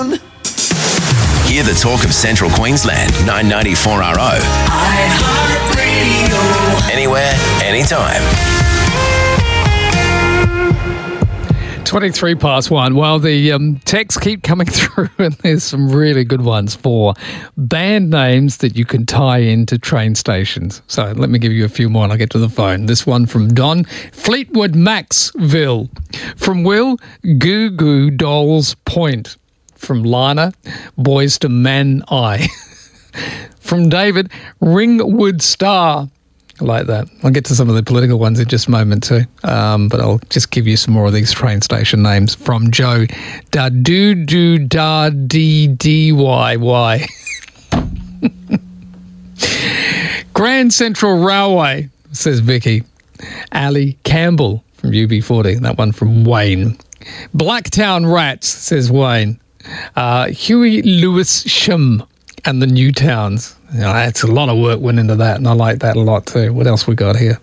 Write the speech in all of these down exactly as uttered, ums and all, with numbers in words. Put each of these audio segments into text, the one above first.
Hear the talk of Central Queensland, nine ninety-four R O. iHeartRadio. Anywhere, anytime. twenty-three past one. Well, the um, texts keep coming through, and there's some really good ones for band names that you can tie into train stations. So let me give you a few more and I'll get to the phone. This one from Don. Fleetwood Maxville. From Will, Goo Goo Dolls Point. From Lana, Boys to Man Eye. From David, Ringwood Star. I like that. I'll get to some of the political ones in just a moment too. Um, but I'll just give you some more of these train station names. From Joe, da do do da dee dee y y. Grand Central Railway, says Vicky. Ali Campbell from U B forty. That one from Wayne. Blacktown Rats, says Wayne. Uh, Huey Lewis Shim and the Newtowns. You know, that's a lot of work went into that, and I like that a lot too. What else we got here?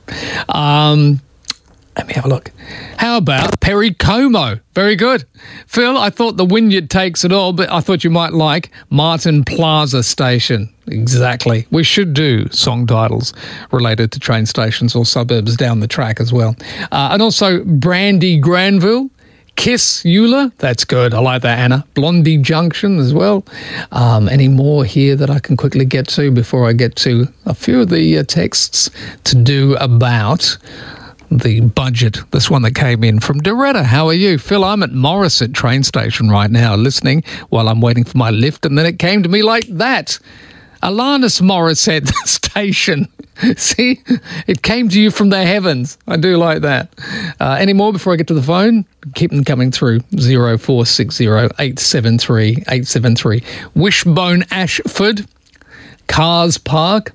Um, let me have a look. How about Perry Como? Very good. Phil, I thought the Wynyard takes it all, but I thought you might like Martin Plaza Station. Exactly. We should do song titles related to train stations or suburbs down the track as well. Uh, and also Brandy Granville. Kiss Eula, that's good. I like that, Anna. Blondie Junction as well. Um, any more here that I can quickly get to before I get to a few of the uh, texts to do about the budget? This one that came in from Doretta. How are you? Phil, I'm at Morisset train station right now listening while I'm waiting for my lift, and then it came to me like that. Alanis Morissette station. See, it came to you from the heavens. I do like that. Uh, any more before I get to the phone? Keep them coming through. zero four six zero eight seven three eight seven three. Wishbone Ashford. Cars Park.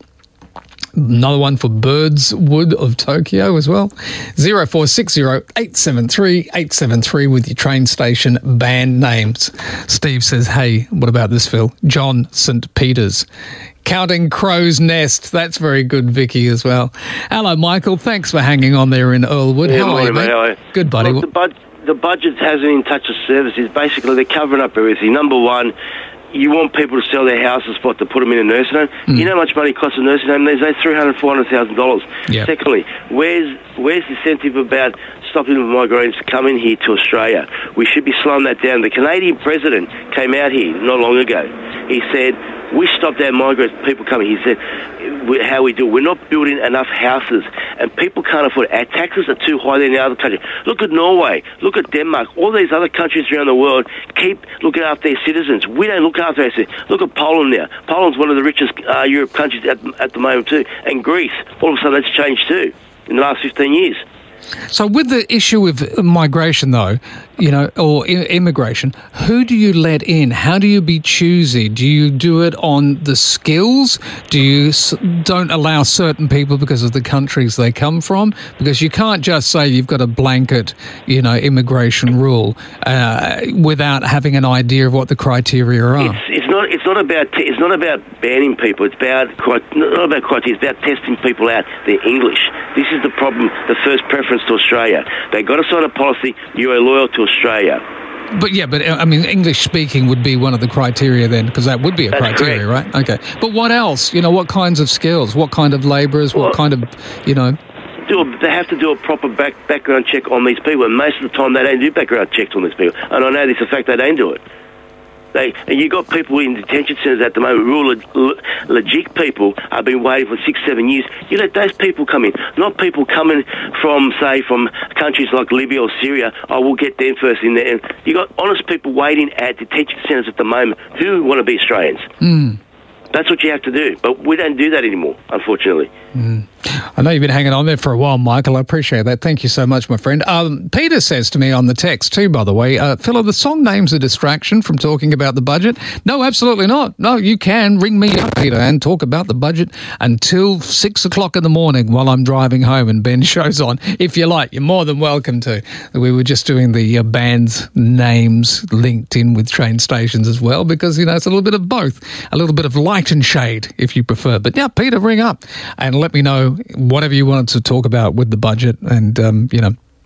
Another one for Birdswood of Tokyo as well. zero four six zero eight seven three eight seven three with your train station band names. Steve says, hey, what about this, Phil? John Saint Peter's. Counting Crow's Nest. That's very good, Vicky, as well. Hello, Michael. Thanks for hanging on there in Earlwood. Yeah, How are you, mate? mate? Good, buddy. Look, the, bud- the budget hasn't in touch with services. Basically, they're covering up everything. Number one, you want people to sell their houses spot to put them in a nursing home. Mm. You know how much money it costs a nursing home these days? three hundred thousand dollars, four hundred thousand dollars. Yep. Secondly, where's where's the incentive about stopping the migrants coming here to Australia? We should be slowing that down. The Canadian president came out here not long ago. He said, we stopped our migrants, people coming. He said, how we do, we're not building enough houses, and people can't afford it. Our taxes are too high than the other countries. Look at Norway, look at Denmark, all these other countries around the world keep looking after their citizens. We don't look after our citizens. Look at Poland now. Poland's one of the richest uh, Europe countries at, at the moment too, and Greece. All of a sudden that's changed too in the last fifteen years. So with the issue of migration, though, you know, or immigration, who do you let in? How do you be choosy? Do you do it on the skills? Do you don't allow certain people because of the countries they come from? Because you can't just say you've got a blanket, you know, immigration rule uh, without having an idea of what the criteria are. It's, it's not. It's not about. T- it's not about banning people. It's about not about criteria. It's about testing people out. Their English. This is the problem. The first preference to Australia. They got to sign a policy. You are loyal to Australia. But yeah, but I mean, English speaking would be one of the criteria then, because that would be a That's criteria, correct. right? Okay. But what else? You know, what kinds of skills? What kind of labourers? What well, kind of, you know? Do a, they have to do a proper back, background check on these people, and most of the time they don't do background checks on these people. And I know this for a fact they don't do it. They, and you got people in detention centres at the moment, real le- legit people have been waiting for six, seven years. You let those people come in, not people coming from, say, from countries like Libya or Syria. I will get them first in there. And you got honest people waiting at detention centres at the moment who want to be Australians. Mm. That's what you have to do. But we don't do that anymore, unfortunately. Mm. I know you've been hanging on there for a while, Michael. I appreciate that. Thank you so much, my friend. Um, Peter says to me on the text too, by the way, uh, Phil, are the song names a distraction from talking about the budget? No, absolutely not. No, you can ring me up, Peter, and talk about the budget until six o'clock in the morning while I'm driving home and Ben show's on. If you like, you're more than welcome to. We were just doing the uh, band's names linked in with train stations as well, because, you know, it's a little bit of both, a little bit of light and shade, if you prefer. But yeah, Peter, ring up and let me know whatever you wanted to talk about with the budget, and um, you know,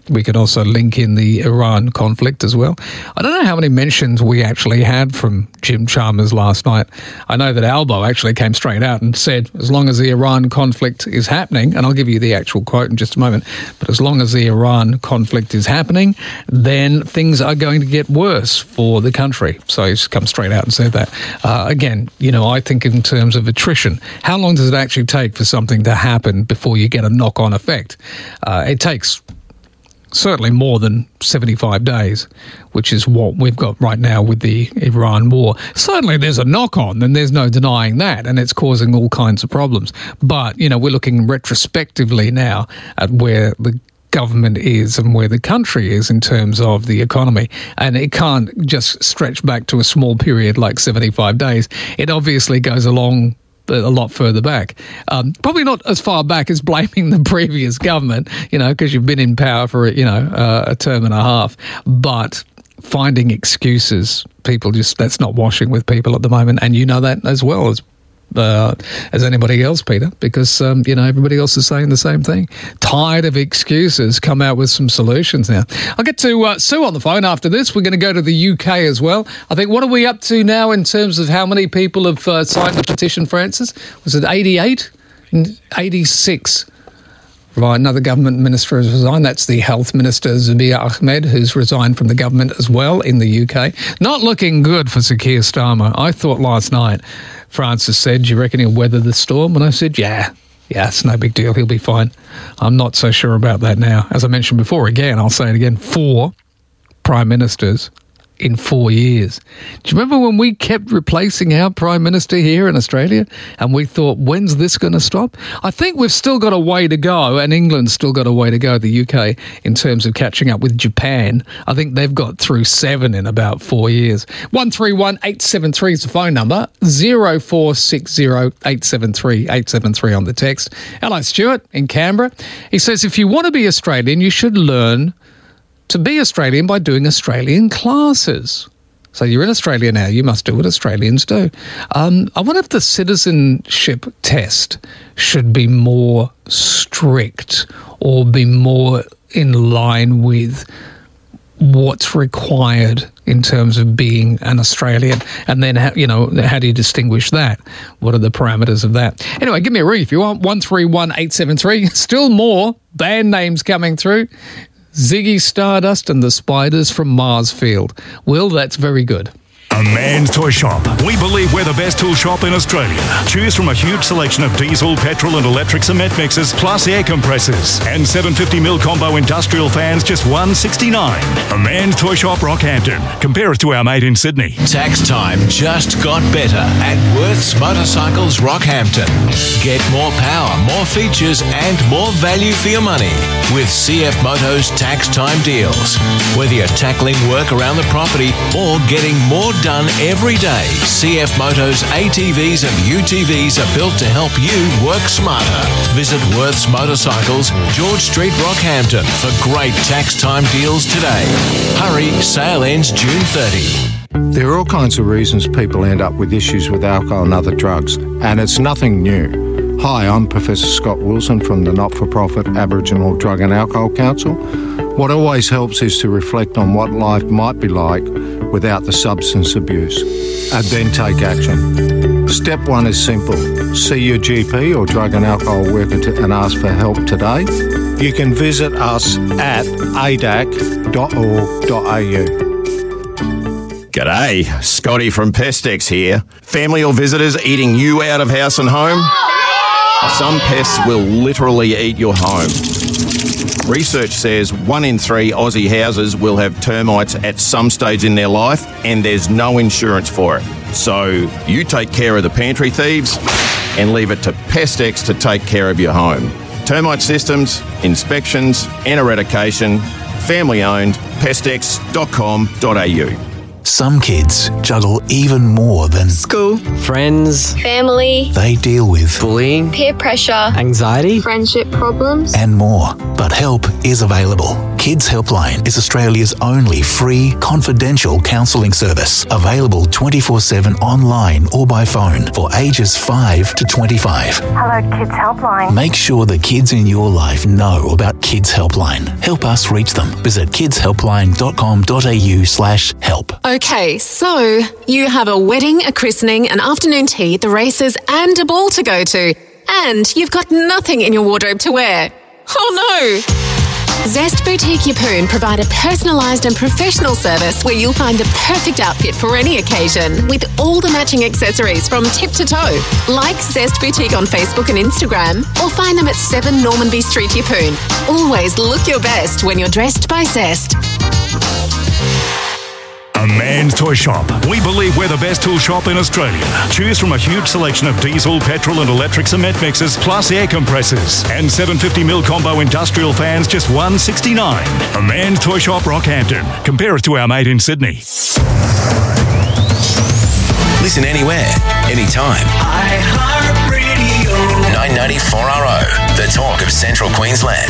We could also link in the Iran conflict as well. I don't know how many mentions we actually had from Jim Chalmers last night. I know that Albo actually came straight out and said, as long as the Iran conflict is happening, and I'll give you the actual quote in just a moment, but as long as the Iran conflict is happening, then things are going to get worse for the country. So he's come straight out and said that. Uh, again, you know, I think in terms of attrition, how long does it actually take for something to happen before you get a knock-on effect? Uh, it takes certainly more than seventy-five days, which is what we've got right now with the Iran war. Certainly there's a knock-on, and there's no denying that, and it's causing all kinds of problems. But, you know, we're looking retrospectively now at where the government is and where the country is in terms of the economy, and it can't just stretch back to a small period like seventy-five days. It obviously goes along a lot further back. Um, probably not as far back as blaming the previous government, you know, because you've been in power for, you know, uh, a term and a half. But finding excuses, people just, that's not washing with people at the moment. And you know that as well as Uh, as anybody else, Peter, because, um, you know, everybody else is saying the same thing. Tired of excuses, come out with some solutions now. I'll get to uh, Sue on the phone after this. We're going to go to the U K as well. I think, what are we up to now in terms of how many people have uh, signed the petition, Francis? Was it eighty-eight? eighty-six. Right, another government minister has resigned. That's the Health Minister, Zabir Ahmed, who's resigned from the government as well in the U K. Not looking good for Sir Keir Starmer. I thought last night, Francis said, do you reckon he'll weather the storm? And I said, yeah, yeah, it's no big deal. He'll be fine. I'm not so sure about that now. As I mentioned before, again, I'll say it again, four prime ministers in four years. Do you remember when we kept replacing our Prime Minister here in Australia and we thought, when's this going to stop? I think we've still got a way to go, and England's still got a way to go, the U K, in terms of catching up with Japan. I think they've got through seven in about four years. one three one eight seven three is the phone number, zero four six zero eight seven three eight seven three on the text. Hello, Stuart in Canberra. He says, if you want to be Australian, you should learn to be Australian by doing Australian classes. So you're in Australia now, you must do what Australians do. Um, I wonder if the citizenship test should be more strict or be more in line with what's required in terms of being an Australian. And then, how, you know, how do you distinguish that? What are the parameters of that? Anyway, give me a ring if you want, one three one eight seven three. Still more band names coming through. Ziggy Stardust and the Spiders from Marsfield. Well, that's very good. A Man's Toy Shop. We believe we're the best tool shop in Australia. Choose from a huge selection of diesel, petrol and electric cement mixers, plus air compressors. And seven hundred fifty mil combo industrial fans, just one hundred sixty-nine dollars. A Man's Toy Shop, Rockhampton. Compare us to our mate in Sydney. Tax time just got better at Worth's Motorcycles Rockhampton. Get more power, more features and more value for your money with C F Moto's tax time deals. Whether you're tackling work around the property or getting more done every day, C F Moto's A T Vs and U T Vs are built to help you work smarter. Visit Worth's Motorcycles, George Street, Rockhampton for great tax time deals today. Hurry, sale ends June thirtieth. There are all kinds of reasons people end up with issues with alcohol and other drugs, and it's nothing new. Hi, I'm Professor Scott Wilson from the not-for-profit Aboriginal Drug and Alcohol Council. What always helps is to reflect on what life might be like without the substance abuse, and then take action. Step one is simple. See your G P or drug and alcohol worker to, and ask for help today. You can visit us at a d a c dot org dot a u. G'day, Scotty from Pestex here. Family or visitors eating you out of house and home? Some pests will literally eat your home. Research says one in three Aussie houses will have termites at some stage in their life, and there's no insurance for it. So you take care of the pantry thieves and leave it to Pestex to take care of your home. Termite systems, inspections and eradication, family owned, pestex dot com dot a u. Some kids juggle even more than school, friends, family. They deal with bullying, peer pressure, anxiety, friendship problems, and more. But help is available. Kids Helpline is Australia's only free, confidential counselling service, available twenty-four seven online or by phone for ages five to twenty-five. Hello, Kids Helpline. Make sure the kids in your life know about Kids Helpline. Help us reach them. Visit kidshelpline.com.au slash help. Okay, so you have a wedding, a christening, an afternoon tea, the races, and a ball to go to. And you've got nothing in your wardrobe to wear. Oh no! Zest Boutique Yeppoon provide a personalised and professional service where you'll find the perfect outfit for any occasion with all the matching accessories from tip to toe. Like Zest Boutique on Facebook and Instagram or find them at seven Normanby Street, Yeppoon. Always look your best when you're dressed by Zest. A Man's Toy Shop. We believe we're the best tool shop in Australia. Choose from a huge selection of diesel, petrol and electric cement mixers, plus air compressors. And seven hundred fifty mil combo industrial fans, just one sixty-nine. A Man's Toy Shop, Rockhampton. Compare us to our mate in Sydney. Listen anywhere, anytime. iHeartRadio. nine ninety-four R O, the talk of Central Queensland.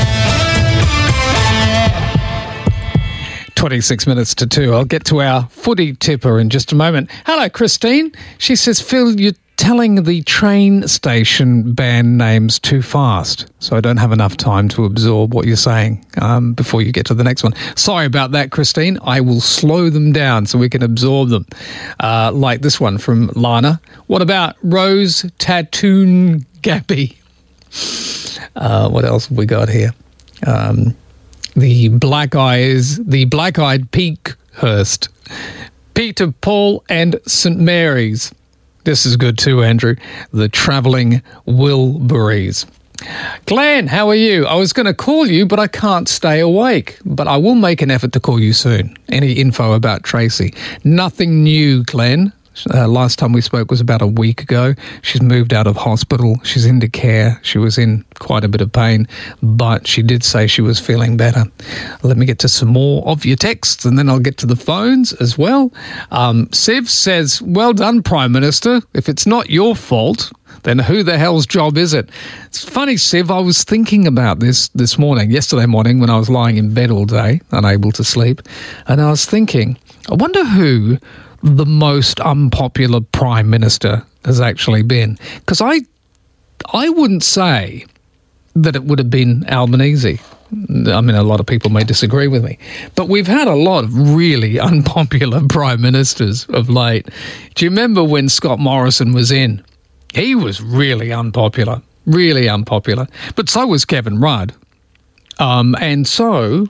twenty-six minutes to two. I'll get to our footy tipper in just a moment. Hello, Christine. She says, Phil, you're telling the train station band names too fast, so I don't have enough time to absorb what you're saying um, before you get to the next one. Sorry about that, Christine. I will slow them down so we can absorb them. Uh, like this one from Lana. What about Rose Tattoon Gabby? Uh, what else have we got here? Um... The Black Eyes, the Black-Eyed Peakhurst, Peter, Paul and St Mary's. This is good too, Andrew. The Travelling Wilburys. Glenn, how are you? I was going to call you, but I can't stay awake. But I will make an effort to call you soon. Any info about Tracy? Nothing new, Glenn. Uh, last time we spoke was about a week ago. She's moved out of hospital. She's into care. She was in quite a bit of pain, but she did say she was feeling better. Let me get to some more of your texts, and then I'll get to the phones as well. Um, Siv says, well done, Prime Minister. If it's not your fault, then who the hell's job is it? It's funny, Siv, I was thinking about this this morning, yesterday morning, when I was lying in bed all day, unable to sleep, and I was thinking, I wonder who the most unpopular Prime Minister has actually been. Because I, I wouldn't say that it would have been Albanese. I mean, a lot of people may disagree with me. But we've had a lot of really unpopular Prime Ministers of late. Do you remember when Scott Morrison was in? He was really unpopular, really unpopular. But so was Kevin Rudd. Um, and so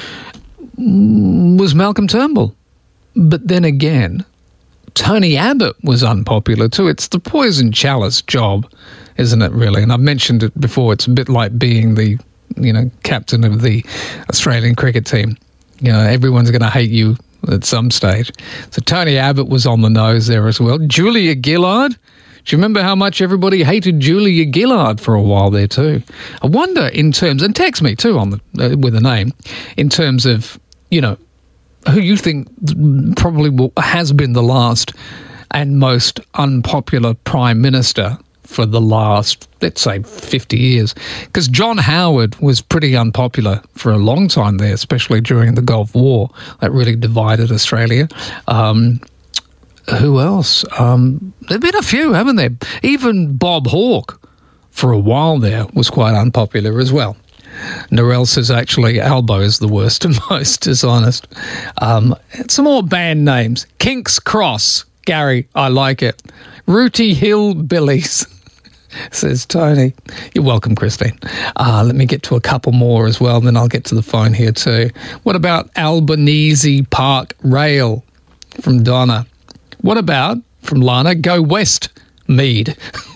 was Malcolm Turnbull. But then again, Tony Abbott was unpopular too. It's the poison chalice job, isn't it, really? And I've mentioned it before. It's a bit like being the, you know, captain of the Australian cricket team. You know, everyone's going to hate you at some stage. So Tony Abbott was on the nose there as well. Julia Gillard. Do you remember how much everybody hated Julia Gillard for a while there too? I wonder in terms, and text me too on the uh, with a name, in terms of, you know, who you think probably will, has been the last and most unpopular Prime Minister for the last, let's say, fifty years. Because John Howard was pretty unpopular for a long time there, especially during the Gulf War. That really divided Australia. Um, who else? Um, there have been a few, haven't there? Even Bob Hawke, for a while there, was quite unpopular as well. Narelle says, actually, Albo is the worst and most dishonest. Um, some more band names. Kinks Cross. Gary, I like it. Rooty Hill Billies, says Tony. You're welcome, Christine. Uh, let me get to a couple more as well, then I'll get to the phone here too. What about Albanese Park Rail from Donna? What about, from Lana, Go West Mead?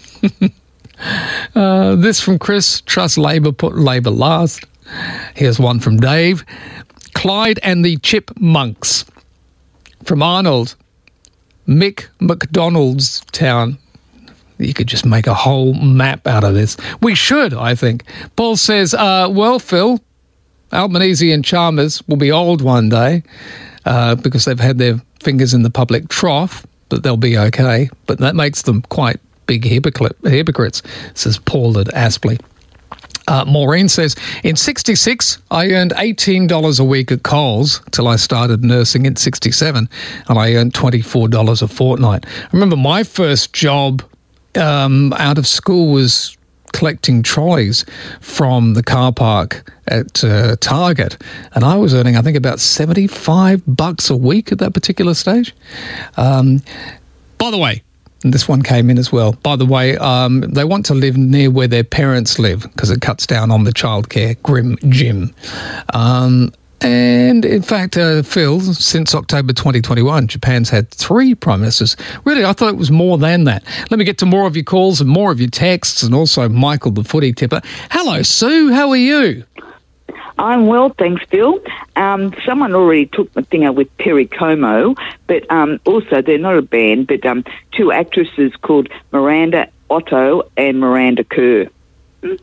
Uh, this from Chris, trust Labor, put Labor last. Here's one from Dave. Clyde and the Chipmunks. From Arnold. Mick McDonald's town. You could just make a whole map out of this. We should, I think. Paul says, uh, well, Phil, Albanese and Chalmers will be old one day uh, because they've had their fingers in the public trough, but they'll be okay. But that makes them quite big hypocrite, hypocrites, says Paul at Aspley. Uh, Maureen says, in sixty-six, I earned eighteen dollars a week at Coles till I started nursing in sixty-seven, and I earned twenty-four dollars a fortnight. I remember my first job um, out of school was collecting trolleys from the car park at uh, Target, and I was earning, I think, about seventy-five bucks a week at that particular stage. Um, by the way, and this one came in as well. By the way, um, they want to live near where their parents live because it cuts down on the childcare grim gym. Um, and in fact, uh, Phil, since October twenty twenty-one, Japan's had three prime ministers. Really, I thought it was more than that. Let me get to more of your calls and more of your texts, and also Michael, the footy tipper. Hello, Sue. How are you? I'm well, thanks, Bill. Um, someone already took my thing out with Perry Como, but um, also they're not a band, but um, two actresses called Miranda Otto and Miranda Kerr. Hmm?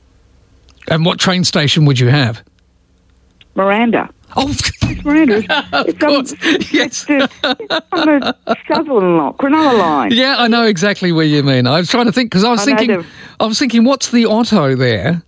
And what train station would you have? Miranda. Oh, it's Miranda. of it's course. On, yes. It's, uh, on the Sutherland line, Cronulla line. Yeah, I know exactly where you mean. I was trying to think because I was I thinking, I was thinking, what's the Otto there?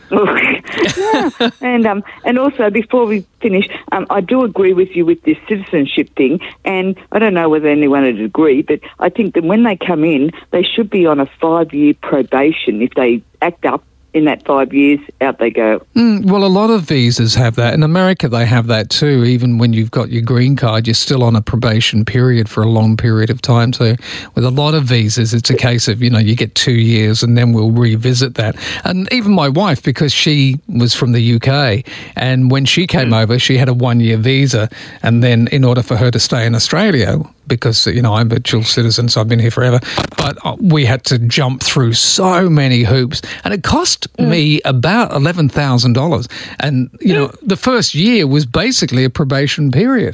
yeah. and um, and also before we finish, um, I do agree with you with this citizenship thing, and I don't know whether anyone would agree, but I think that when they come in, they should be on a five-year probation. If they act up in that five years, out they go. Mm, well, a lot of visas have that. In America, they have that too. Even when you've got your green card, you're still on a probation period for a long period of time too. With a lot of visas, it's a case of, you know, you get two years and then we'll revisit that. And even my wife, because she was from the U K, and when she came over, she had a one-year visa. And then in order for her to stay in Australia, because, you know, I'm a dual citizen, so I've been here forever, but we had to jump through so many hoops, and it cost mm. me about eleven thousand dollars. And, you know, the first year was basically a probation period.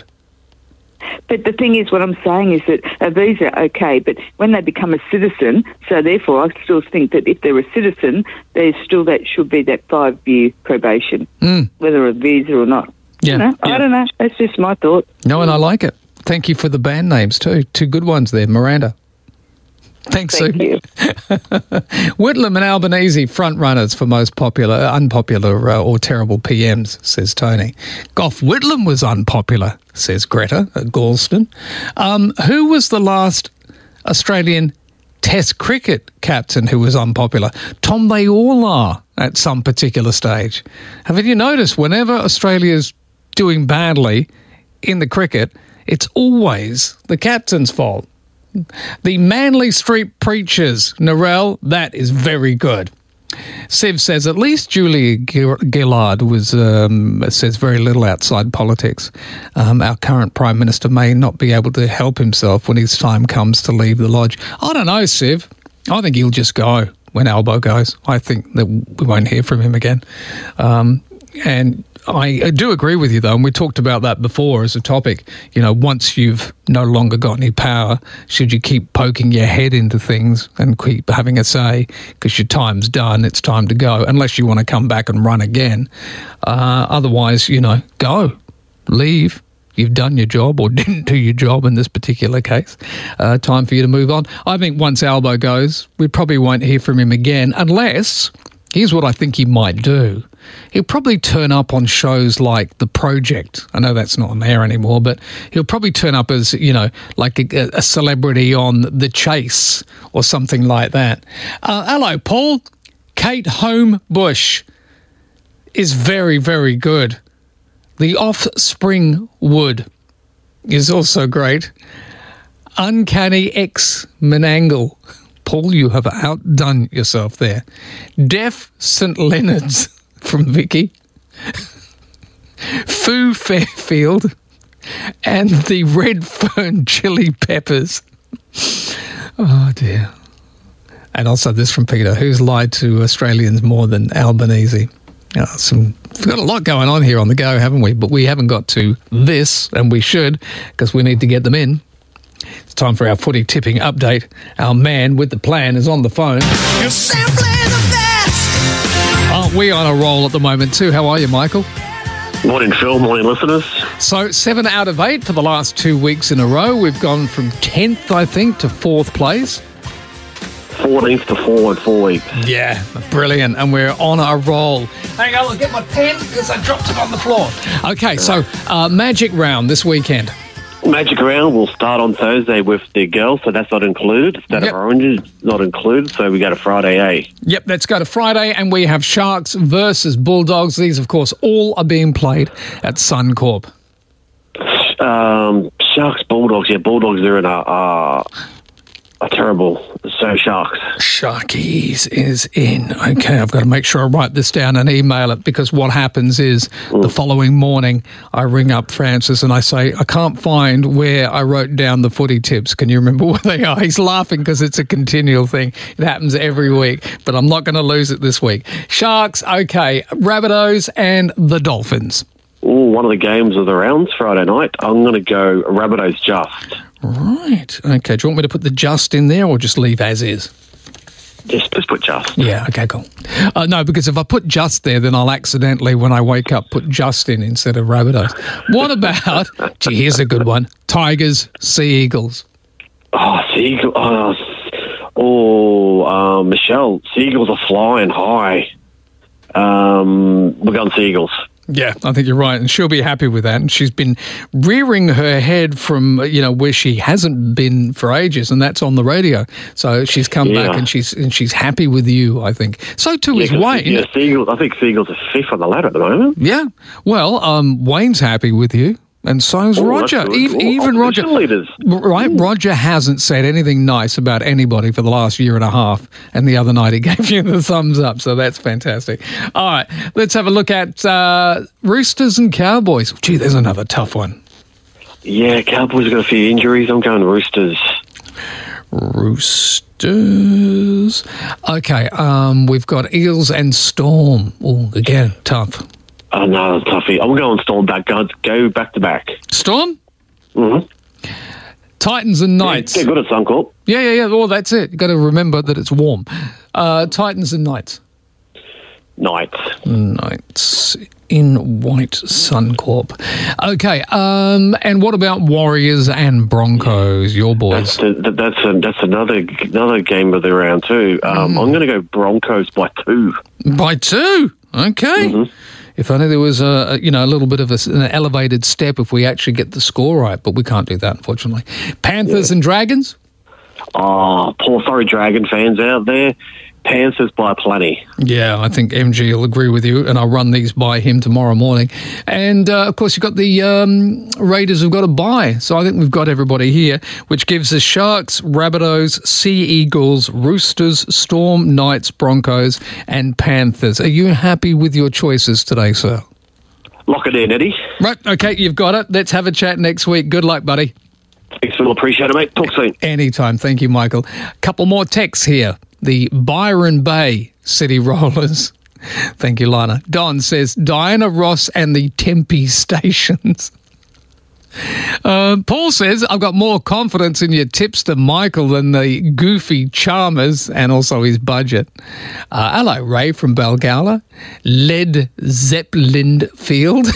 But the thing is, what I'm saying is that a visa, okay, but when they become a citizen, so therefore I still think that if they're a citizen, there's still that should be that five-year probation, mm. whether a visa or not. Yeah, you know, yeah. I don't know. That's just my thought. No, and I like it. Thank you for the band names too. Two good ones there, Miranda. Thanks, Thank Sue. you. Whitlam and Albanese front runners for most popular, unpopular uh, or terrible P Ms, says Tony. Gough Whitlam was unpopular, says Greta at Galston. Um, who was the last Australian Test cricket captain who was unpopular? Tom, they all are at some particular stage. Haven't you noticed whenever Australia's doing badly in the cricket, it's always the captain's fault. The Manly Street Preachers, Narelle, that is very good. Siv says, at least Julia Gillard was um, says very little outside politics. Um, our current Prime Minister may not be able to help himself when his time comes to leave the lodge. I don't know, Siv. I think he'll just go when Albo goes. I think that we won't hear from him again. Um, and I do agree with you, though, and we talked about that before as a topic. You know, once you've no longer got any power, should you keep poking your head into things and keep having a say because your time's done, it's time to go, unless you want to come back and run again. Uh, otherwise, you know, go, leave. You've done your job or didn't do your job in this particular case. Uh, time for you to move on. I think once Albo goes, we probably won't hear from him again unless, here's what I think he might do. He'll probably turn up on shows like The Project. I know that's not on air anymore, but he'll probably turn up as, you know, like a, a celebrity on The Chase or something like that. Uh, hello, Paul. Kate Holmbush is very, very good. The Offspring Wood is also great. Uncanny X Menangle. Paul, you have outdone yourself there. Deaf Saint Leonard's from Vicky. Foo Fairfield and the Red Fern Chili Peppers. Oh, dear. And also this from Peter, who's lied to Australians more than Albanese. Oh, some, we've got a lot going on here on the go, haven't we? But we haven't got to this, and we should, because we need to get them in. It's time for our footy tipping update. Our man with the plan is on the phone. You're simply the best! Aren't we on a roll at the moment too? How are you, Michael? Morning, Phil. Morning, listeners. So, seven out of eight for the last two weeks in a row. We've gone from tenth, I think, to fourth place. fourteenth to four in four weeks. Yeah, brilliant. And we're on a roll. Hang on, I'll get my pen because I dropped it on the floor. Okay, so uh, Magic Round this weekend. Magic Round will start on Thursday with the girls, so that's not included. State Yep. of Origin is not included, so we go to Friday, eh? Yep, let's go to Friday, and we have Sharks versus Bulldogs. These, of course, all are being played at Suncorp. Um, Sharks, Bulldogs. Yeah, Bulldogs are in a, uh, a terrible. So Sharks. Sharkies is in. Okay, I've got to make sure I write this down and email it, because what happens is mm. the following morning I ring up Francis and I say, I can't find where I wrote down the footy tips. Can you remember where they are? He's laughing because it's a continual thing. It happens every week, but I'm not going to lose it this week. Sharks, okay. Rabbitohs and the Dolphins. Ooh, one of the games of the rounds Friday night. I'm going to go Rabbitohs just. Right. Okay. Do you want me to put the just in there or just leave as is? Just, just put just. Yeah. Okay, cool. Uh, no, because if I put just there, then I'll accidentally, when I wake up, put just in instead of Rabbitohs. What about, gee, here's a good one, Tigers, Sea Eagles. Oh, Sea Eagles. Oh, oh uh, Michelle, Sea Eagles are flying high. Um, we're going Sea Eagles. Yeah, I think you're right, and she'll be happy with that. And she's been rearing her head from, you know, where she hasn't been for ages, and that's on the radio. So she's come yeah. back, and she's and she's happy with you, I think. So too yeah, is Wayne. Yeah, Seagulls, I think Seagulls are fifth on the ladder at the moment. Yeah, well, um, Wayne's happy with you. And so's oh, Roger. Even, even Roger. Leaders. Right? Ooh. Roger hasn't said anything nice about anybody for the last year and a half. And the other night he gave you the thumbs up. So that's fantastic. All right. Let's have a look at uh, Roosters and Cowboys. Gee, there's another tough one. Yeah, Cowboys have got a few injuries. I'm going Roosters. Roosters. Okay. Um, we've got Eels and Storm. Oh, again, tough. Oh, no, that's toughie. I'm going Storm back, guys. Go back to back. Storm? Mm-hmm. Titans and Knights. Yeah, they're good at Suncorp. Yeah, yeah, yeah. Well, that's it. You've got to remember that it's warm. Uh, Titans and Knights. Knights. Knights in white Suncorp. Okay, um, and what about Warriors and Broncos, your boys? That's the, that's a, that's another another game of the round too. Um, mm. I'm going to go Broncos by two. By two? Okay. Mm-hmm. If only there was a, you know, a little bit of a, an elevated step if we actually get the score right, but we can't do that, unfortunately. Panthers yeah. and Dragons? Oh, poor, sorry, Dragon fans out there. Panthers by plenty. Yeah, I think M G will agree with you, and I'll run these by him tomorrow morning. And, uh, of course, you've got the um, Raiders who've got to buy. So I think we've got everybody here, which gives us Sharks, Rabbitohs, Sea Eagles, Roosters, Storm, Knights, Broncos, and Panthers. Are you happy with your choices today, sir? Lock it in, Eddie. Right, okay, you've got it. Let's have a chat next week. Good luck, buddy. Thanks, Phil. Appreciate it, mate. Talk soon. Anytime. Thank you, Michael. A couple more texts here. The Byron Bay City Rollers. Thank you, Lana. Don says, Diana Ross and the Tempe stations. Uh, Paul says, I've got more confidence in your tipster Michael than the goofy Chalmers and also his budget. Uh, hello, Ray from Balgowlah. Led Zeppelin Field.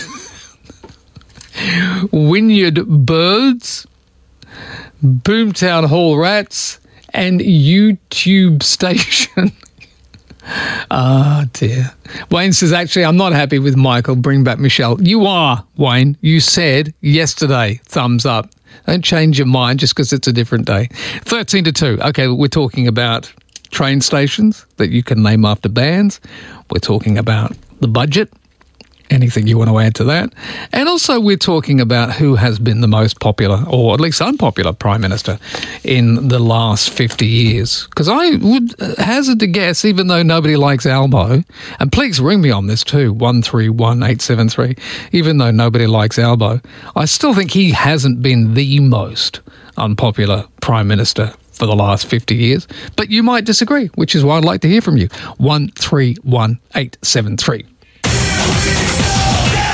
Wynyard Birds. Boomtown Hall Rats. And YouTube station. Ah, oh, dear. Wayne says, actually, I'm not happy with Michael. Bring back Michelle. You are, Wayne. You said yesterday, thumbs up. Don't change your mind just because it's a different day. thirteen to two. Okay, we're talking about train stations that you can name after bands. We're talking about the budget. Anything you want to add to that? And also we're talking about who has been the most popular, or at least unpopular, Prime Minister in the last fifty years. Because I would hazard to guess, even though nobody likes Albo, and please ring me on this too, one three one eight seven three, even though nobody likes Albo, I still think he hasn't been the most unpopular Prime Minister for the last fifty years. But you might disagree, which is why I'd like to hear from you. one three one eight seven three.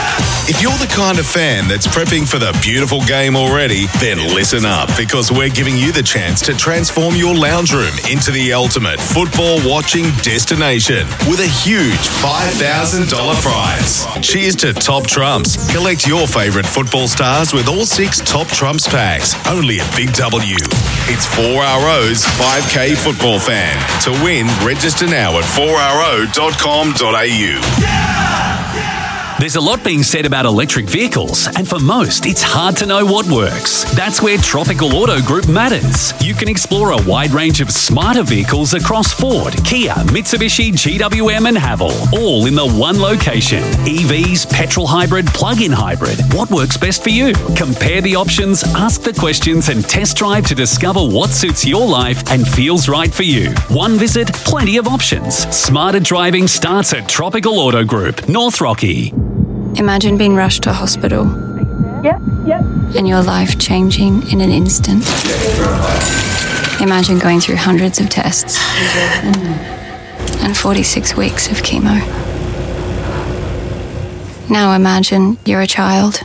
If you're the kind of fan that's prepping for the beautiful game already, then listen up, because we're giving you the chance to transform your lounge room into the ultimate football watching destination with a huge five thousand dollars prize. Cheers to Top Trumps. Collect your favourite football stars with all six Top Trumps packs, only at Big W. It's four R O's five K Football Fan. To win, register now at four R O dot com dot A U. There's a lot being said about electric vehicles, and for most, it's hard to know what works. That's where Tropical Auto Group matters. You can explore a wide range of smarter vehicles across Ford, Kia, Mitsubishi, G W M and Haval, all in the one location. E Vs, petrol hybrid, plug-in hybrid. What works best for you? Compare the options, ask the questions and test drive to discover what suits your life and feels right for you. One visit, plenty of options. Smarter driving starts at Tropical Auto Group, North Rocky. Imagine being rushed to hospital. Yep, yep. And your life changing in an instant. Imagine going through hundreds of tests and forty-six weeks of chemo. Now imagine you're a child.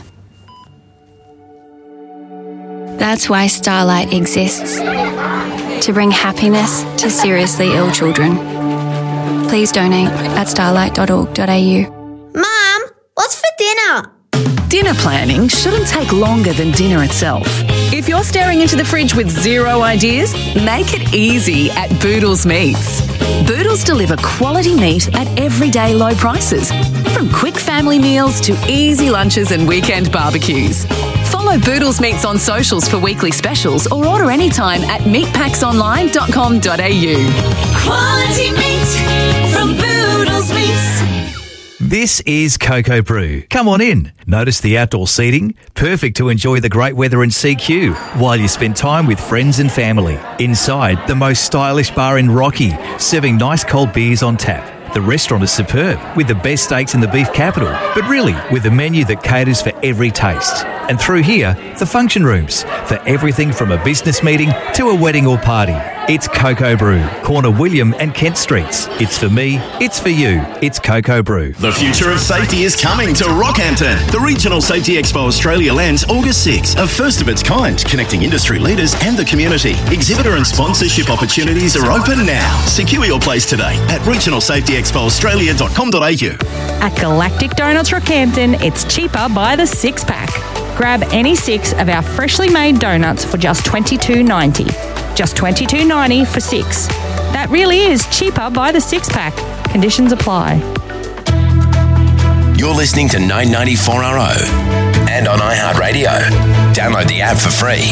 That's why Starlight exists. To bring happiness to seriously ill children. Please donate at starlight dot org dot A U. Mum, what's for dinner? Dinner planning shouldn't take longer than dinner itself. If you're staring into the fridge with zero ideas, make it easy at Boodles Meats. Boodles deliver quality meat at everyday low prices, from quick family meals to easy lunches and weekend barbecues. Follow Boodles Meats on socials for weekly specials or order anytime at meat packs online dot com dot A U. Quality meat from Boodles Meats. This is Cocoa Brew. Come on in. Notice the outdoor seating, perfect to enjoy the great weather in C Q while you spend time with friends and family. Inside, the most stylish bar in Rocky, serving nice cold beers on tap. The restaurant is superb, with the best steaks in the beef capital, but really with a menu that caters for every taste. And through here, the function rooms, for everything from a business meeting to a wedding or party. It's Cocoa Brew, corner William and Kent Streets. It's for me, it's for you, it's Cocoa Brew. The future of safety is coming to Rockhampton. The Regional Safety Expo Australia lands August sixth, a first of its kind, connecting industry leaders and the community. Exhibitor and sponsorship opportunities are open now. Secure your place today at regional safety expo australia dot com dot A U. At Galactic Donuts Rockhampton, it's cheaper by the six pack. Grab any six of our freshly made donuts for just twenty-two ninety. Just twenty-two ninety for six. That really is cheaper by the six pack. Conditions apply. You're listening to nine ninety-four R O and on iHeartRadio. Download the app for free.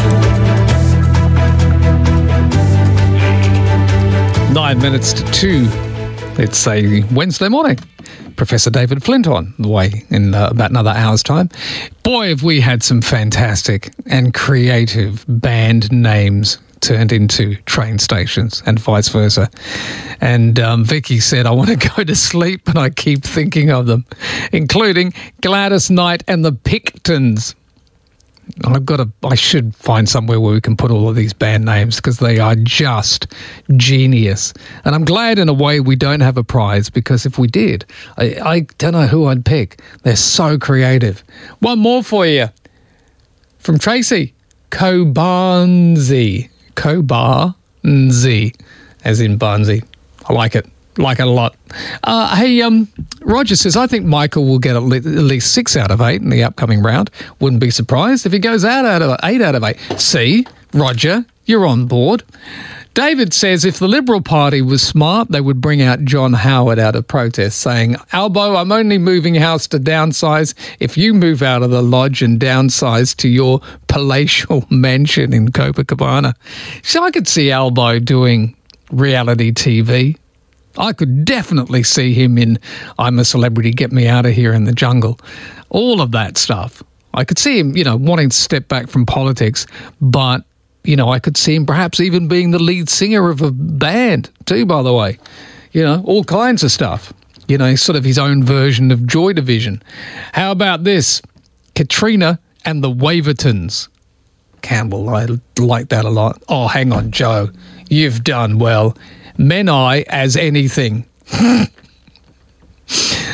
Nine minutes to two. It's a Wednesday morning. Professor David Flint on the way in uh, about another hour's time. Boy, have we had some fantastic and creative band names turned into train stations and vice versa. And um, Vicky said, I want to go to sleep, and I keep thinking of them, including Gladys Knight and the Pictons. I've got to, I should find somewhere where we can put all of these band names, because they are just genius. And I'm glad in a way we don't have a prize, because if we did, I, I don't know who I'd pick. They're so creative. One more for you from Tracy. Kobarnzi. Kobarnzi, as in Barnsley. I like it. Like it a lot. Uh, hey, um, Roger says, I think Michael will get at least six out of eight in the upcoming round. Wouldn't be surprised if he goes out, out of eight out of eight. See, Roger, you're on board. David says, if the Liberal Party was smart, they would bring out John Howard out of protest, saying, Albo, I'm only moving house to downsize. If you move out of the lodge and downsize to your palatial mansion in Copacabana. So I could see Albo doing reality T V. I could definitely see him in I'm a Celebrity, Get Me Out of Here in the Jungle. All of that stuff. I could see him, you know, wanting to step back from politics, but, you know, I could see him perhaps even being the lead singer of a band too, by the way. You know, all kinds of stuff. You know, sort of his own version of Joy Division. How about this? Katrina and the Wavertons. Campbell, I like that a lot. Oh, hang on, Joe. You've done well. Men I as anything.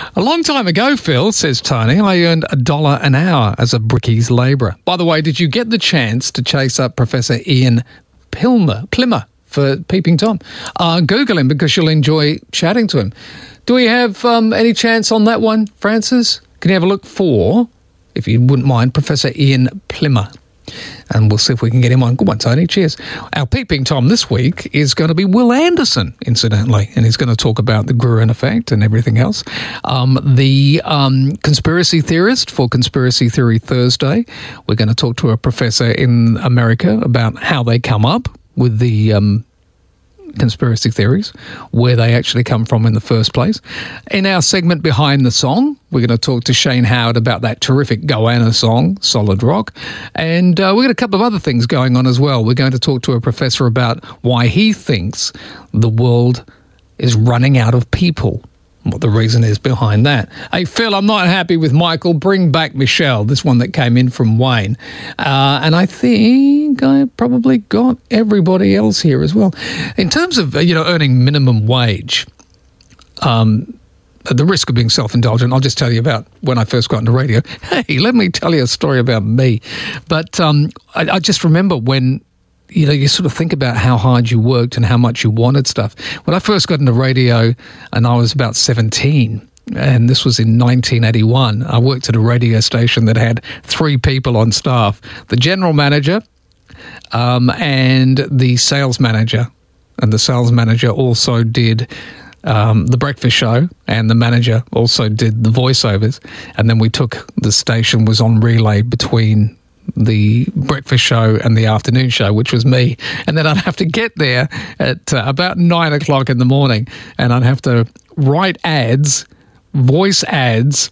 A long time ago, Phil, says Tony, I earned a dollar an hour as a brickies labourer. By the way, did you get the chance to chase up Professor Ian Pilmer, Plimmer for Peeping Tom? Uh, Google him because you'll enjoy chatting to him. Do we have um, any chance on that one, Francis? Can you have a look for, if you wouldn't mind, Professor Ian Plimmer? And we'll see if we can get him on. Good one, Tony. Cheers. Our Peeping Tom this week is going to be Will Anderson, incidentally, and he's going to talk about the Gruen effect and everything else. Um, the um, conspiracy theorist for Conspiracy Theory Thursday. We're going to talk to a professor in America about how they come up with the um, conspiracy theories, where they actually come from in the first place. In our segment Behind the Song, we're going to talk to Shane Howard about that terrific Goanna song, Solid Rock. And uh, we've got a couple of other things going on as well. We're going to talk to a professor about why he thinks the world is running out of people, what the reason is behind that. Hey, Phil, I'm not happy with Michael. Bring back Michelle, this one that came in from Wayne. Uh, and I think I probably got everybody else here as well. In terms of, you know, earning minimum wage, um, at the risk of being self-indulgent, I'll just tell you about when I first got into radio. Hey, let me tell you a story about me. But um, I, I just remember when, you know, you sort of think about how hard you worked and how much you wanted stuff. When I first got into radio and I was about seventeen, and this was in nineteen eighty-one, I worked at a radio station that had three people on staff, the general manager um, and the sales manager. And the sales manager also did um, the breakfast show, and the manager also did the voiceovers. And then we took, the station was on relay between the breakfast show and the afternoon show, which was me. And then I'd have to get there at uh, about nine o'clock in the morning, and I'd have to write ads, voice ads,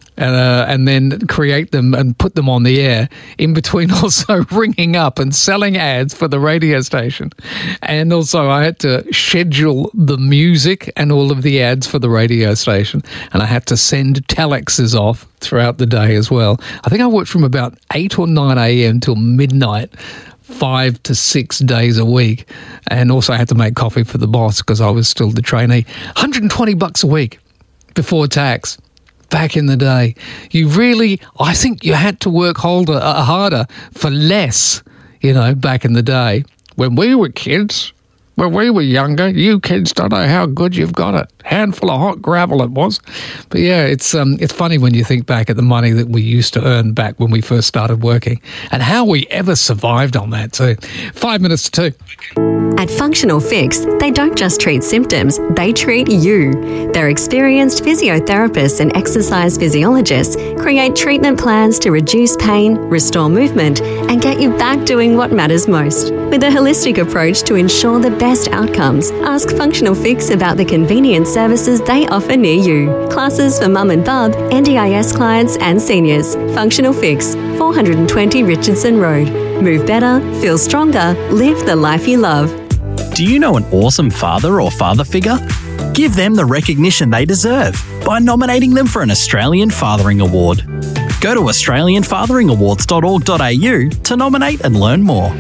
uh, and then create them and put them on the air, in between also ringing up and selling ads for the radio station. And also I had to schedule the music and all of the ads for the radio station, and I had to send telexes off throughout the day as well. I think I worked from about eight or nine a.m. till midnight, five to six days a week. And also I had to make coffee for the boss because I was still the trainee. one hundred twenty bucks a week before tax. Back in the day, you really, I think you had to work harder, uh, harder for less, you know, back in the day. When we were kids, when we were younger, you kids don't know how good you've got it. Handful of hot gravel it was. But yeah, it's um, it's funny when you think back at the money that we used to earn back when we first started working, and how we ever survived on that too. Five minutes to two. At Functional Fix, they don't just treat symptoms, they treat you. Their experienced physiotherapists and exercise physiologists create treatment plans to reduce pain, restore movement, and get you back doing what matters most. With a holistic approach to ensure the best outcomes, ask Functional Fix about the convenient services they offer near you. Classes for mum and bub, N D I S clients and seniors. Functional Fix, four hundred twenty Richardson Road. Move better, feel stronger, live the life you love. Do you know an awesome father or father figure? Give them the recognition they deserve by nominating them for an Australian Fathering Award. Go to australian fathering awards dot org dot a u to nominate and learn more.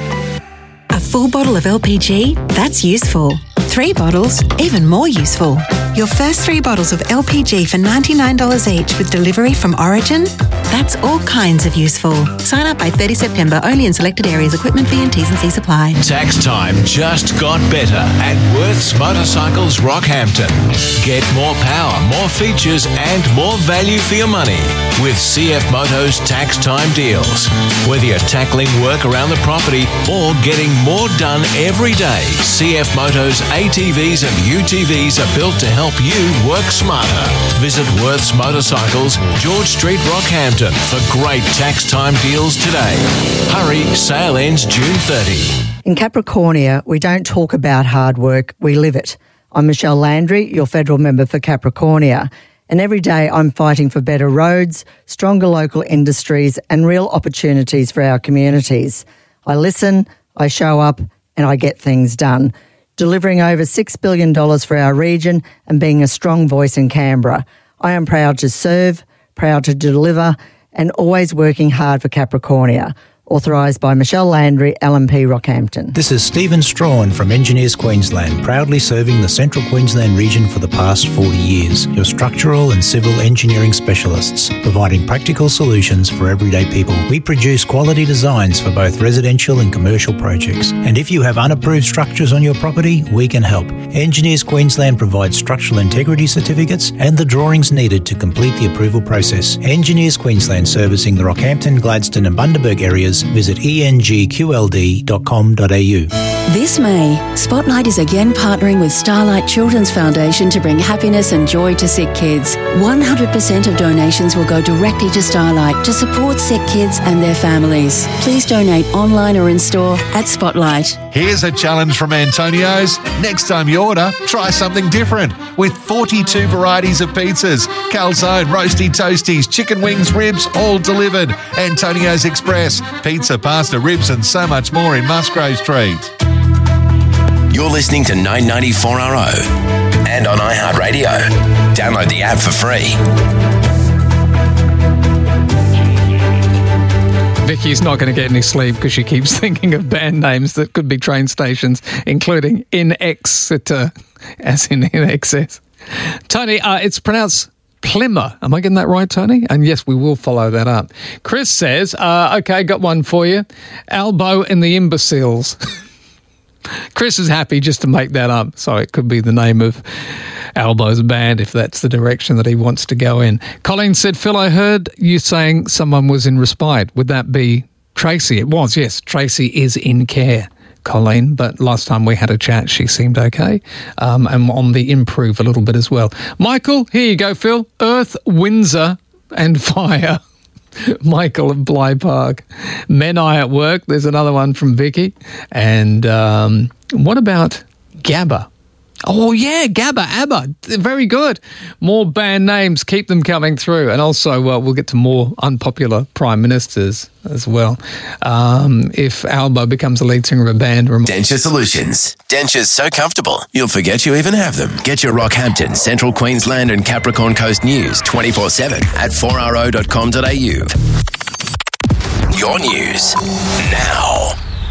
A full bottle of L P G? That's useful. Three bottles? Even more useful. Your first three bottles of L P G for ninety-nine dollars each with delivery from Origin? That's all kinds of useful. Sign up by thirtieth of September, only in selected areas. Equipment fee and T's and C's apply. Tax time just got better at Worth's Motorcycles Rockhampton. Get more power, more features and more value for your money with C F Moto's tax time deals. Whether you're tackling work around the property or getting more done every day, C F Moto's A T Vs and U T Vs are built to help you work smarter. Visit Worth's Motorcycles, George Street, Rockhampton for great tax time deals today. Hurry, sale ends June thirtieth. In Capricornia, we don't talk about hard work, we live it. I'm Michelle Landry, your federal member for Capricornia, and every day I'm fighting for better roads, stronger local industries and real opportunities for our communities. I listen, I show up and I get things done, delivering over six billion dollars for our region and being a strong voice in Canberra. I am proud to serve, proud to deliver and always working hard for Capricornia. Authorised by Michelle Landry, L M P Rockhampton. This is Stephen Strawn from Engineers Queensland, proudly serving the Central Queensland region for the past forty years. Your structural and civil engineering specialists, providing practical solutions for everyday people. We produce quality designs for both residential and commercial projects. And if you have unapproved structures on your property, we can help. Engineers Queensland provides structural integrity certificates and the drawings needed to complete the approval process. Engineers Queensland, servicing the Rockhampton, Gladstone and Bundaberg areas. Visit e n g q l d dot com dot a u. This May, Spotlight is again partnering with Starlight Children's Foundation to bring happiness and joy to sick kids. one hundred percent of donations will go directly to Starlight to support sick kids and their families. Please donate online or in store at Spotlight. Here's a challenge from Antonio's. Next time you order, try something different. With forty-two varieties of pizzas, calzone, roasty toasties, chicken wings, ribs, all delivered. Antonio's Express, pizza, pasta, ribs and so much more in Musgrave Street. You're listening to nine ninety-four R O and on iHeartRadio. Download the app for free. Vicky's not going to get any sleep because she keeps thinking of band names that could be train stations, including in Exeter, as in in excess. Tony, uh, it's pronounced Plymouth. Am I getting that right, Tony? And yes, we will follow that up. Chris says, uh, okay, got one for you. Albo and the Imbeciles. Chris is happy just to make that up, so it could be the name of Albo's band if that's the direction that he wants to go in. Colleen said, Phil, I heard you saying someone was in respite. Would that be Tracy? It was, yes. Tracy is in care, Colleen, but last time we had a chat, she seemed okay, um, and on the improve a little bit as well. Michael, here you go, Phil. Earth, Windsor and Fire. Michael at Bligh Park. Menai at work. There's another one from Vicky. And um, what about Gabba? Oh, yeah, Gabba, ABBA. Very good. More band names. Keep them coming through. And also, uh, we'll get to more unpopular prime ministers as well. Um, if Albo becomes a lead singer of a band. Rem- Denture Solutions. Dentures so comfortable, you'll forget you even have them. Get your Rockhampton, Central Queensland and Capricorn Coast news twenty-four seven at four r o dot com dot a u. Your news now.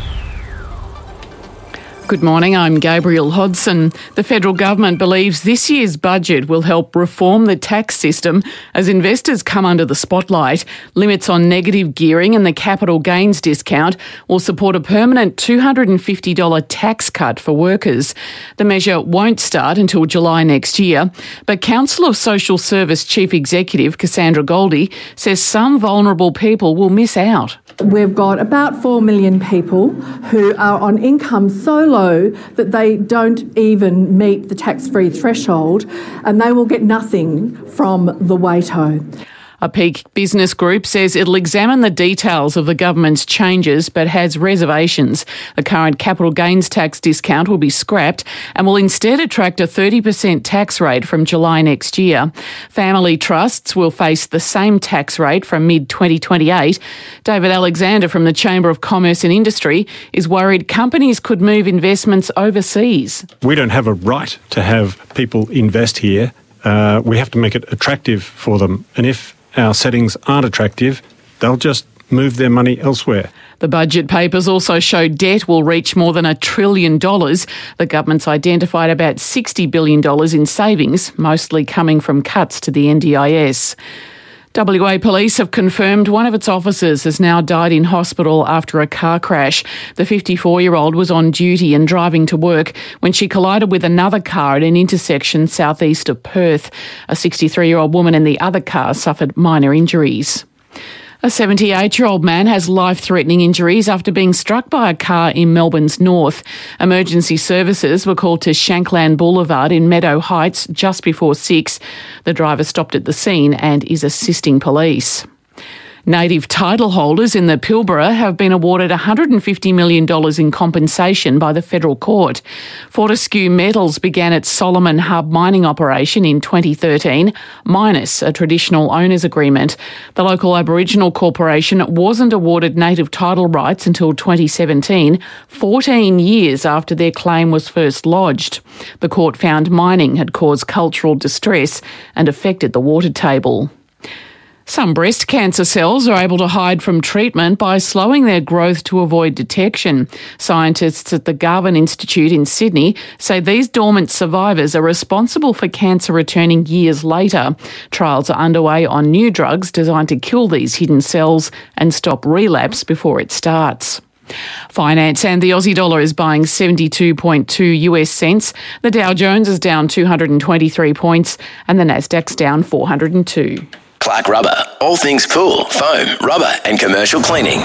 Good morning, I'm Gabriel Hodson. The federal government believes this year's budget will help reform the tax system as investors come under the spotlight. Limits on negative gearing and the capital gains discount will support a permanent two hundred fifty dollars tax cut for workers. The measure won't start until July next year, but Council of Social Service Chief Executive Cassandra Goldie says some vulnerable people will miss out. We've got about four million people who are on income so low that they don't even meet the tax-free threshold, and they will get nothing from the WATO. A Peak Business Group says it'll examine the details of the government's changes but has reservations. The current capital gains tax discount will be scrapped and will instead attract a thirty percent tax rate from July next year. Family trusts will face the same tax rate from mid twenty twenty-eight. David Alexander from the Chamber of Commerce and Industry is worried companies could move investments overseas. We don't have a right to have people invest here. Uh, we have to make it attractive for them. And if our settings aren't attractive, they'll just move their money elsewhere. The budget papers also show debt will reach more than a trillion dollars. The government's identified about sixty billion dollars in savings, mostly coming from cuts to the N D I S. W A Police have confirmed one of its officers has now died in hospital after a car crash. The fifty-four-year-old was on duty and driving to work when she collided with another car at an intersection southeast of Perth. A sixty-three-year-old woman in the other car suffered minor injuries. A seventy-eight-year-old man has life-threatening injuries after being struck by a car in Melbourne's north. Emergency services were called to Shankland Boulevard in Meadow Heights just before six. The driver stopped at the scene and is assisting police. Native title holders in the Pilbara have been awarded one hundred fifty million dollars in compensation by the federal court. Fortescue Metals began its Solomon Hub mining operation in twenty thirteen, minus a traditional owners agreement. The local Aboriginal corporation wasn't awarded native title rights until twenty seventeen, fourteen years after their claim was first lodged. The court found mining had caused cultural distress and affected the water table. Some breast cancer cells are able to hide from treatment by slowing their growth to avoid detection. Scientists at the Garvan Institute in Sydney say these dormant survivors are responsible for cancer returning years later. Trials are underway on new drugs designed to kill these hidden cells and stop relapse before it starts. Finance and the Aussie dollar is buying seventy-two point two US cents. The Dow Jones is down two hundred twenty-three points and the Nasdaq's down four hundred two. Clark Rubber. All things pool, foam, rubber and commercial cleaning.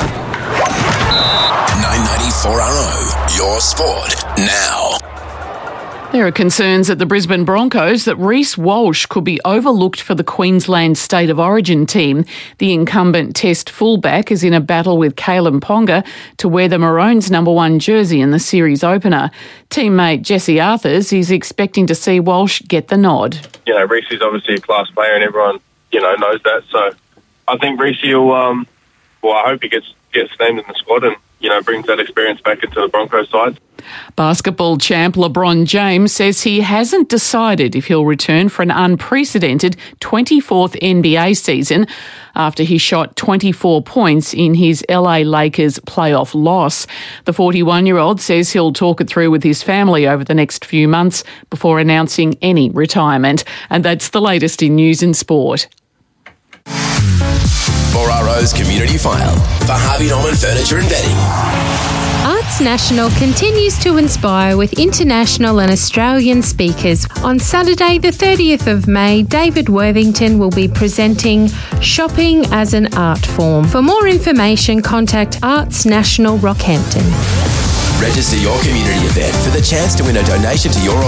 nine ninety-four R O. Your sport now. There are concerns at the Brisbane Broncos that Reece Walsh could be overlooked for the Queensland State of Origin team. The incumbent Test fullback is in a battle with Kalen Ponga to wear the Maroons' number one jersey in the series opener. Teammate Jesse Arthurs is expecting to see Walsh get the nod. You know, Reece is obviously a class player and everyone, you know, knows that. So I think Reece will, um, well, I hope he gets, gets named in the squad and, you know, brings that experience back into the Broncos side. Basketball champ LeBron James says he hasn't decided if he'll return for an unprecedented twenty-fourth N B A season after he shot twenty-four points in his L A Lakers playoff loss. The forty-one-year-old says he'll talk it through with his family over the next few months before announcing any retirement. And that's the latest in news and sport. four R O's Community File for Harvey Norman Furniture and Bedding. Arts National continues to inspire with international and Australian speakers. On Saturday, the thirtieth of May, David Worthington will be presenting Shopping as an Art Form. For more information, contact Arts National Rockhampton. Register your community event for the chance to win a donation to your